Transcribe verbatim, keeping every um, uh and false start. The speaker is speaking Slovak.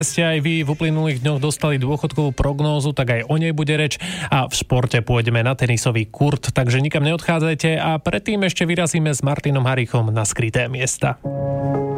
Ste aj vy v uplynulých dňoch dostali dôchodkovú prognózu, tak aj o nej bude reč a v športe pôjdeme na tenisový kurt, takže nikam neodchádzajte a predtým ešte vyrazíme s Martinom Harichom na skryté miesta.